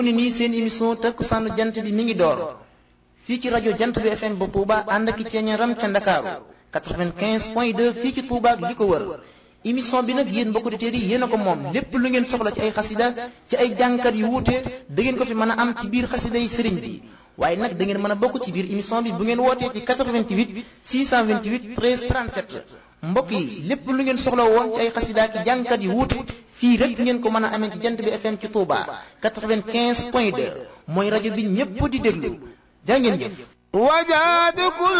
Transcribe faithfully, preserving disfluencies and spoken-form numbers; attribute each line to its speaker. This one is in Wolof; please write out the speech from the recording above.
Speaker 1: ni nii seen émission takkusaanu jant bi mi ngi door fii ci rajo jant bi F M ba Touba ànd ak ceeñaram ca Ndakaaru quatre-vingt-quinze point deux fii ci Touba ak li ko wër émission bi nag yéen mbokk auditeurs yi yéen a ko moom lépp lu ngeen soxla ci ay xasida ci ay jàngkat yu wuute da ngeen ko fi mën a am ci biir xasida yi sëriñ bi waaye nag da ngeen mën a bokk ci biir émission bi bu ngeen wootee ci quatre-vingt-huit six cent vingt-huit treize trente-sept mbokk yi lépp lu ngeen soxla woon ci ay xasida ki jàngkat yu wuute fii rek ngeen ko mën a amee ci jant bi F M ci Touba quatre-vingt-quinze point deux mooy rajo bi ñépp di déglu jaa ngeen jëf.